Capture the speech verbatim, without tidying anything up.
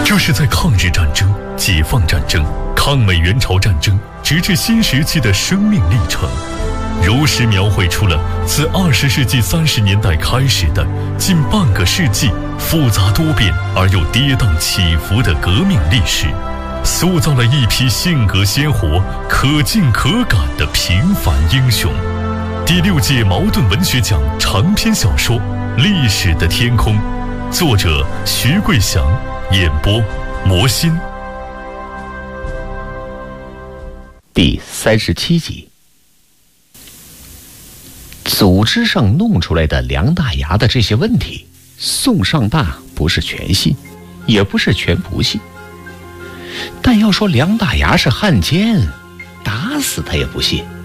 这是在抗日战争、解放战争、抗美援朝战争直至新时期的生命历程，如实描绘出了自二十世纪三十年代开始的近半个世纪复杂多变而又跌宕起伏的革命历史，塑造了一批性格鲜活、可敬可感的平凡英雄。第六届茅盾文学奖长篇小说《历史的天空》，作者徐桂祥，演播魔心。 第三十七集。组织上弄出来的梁大牙的这些问题，宋尚大不是全信，也不是全不信。但要说梁大牙是汉奸，打死他也不信。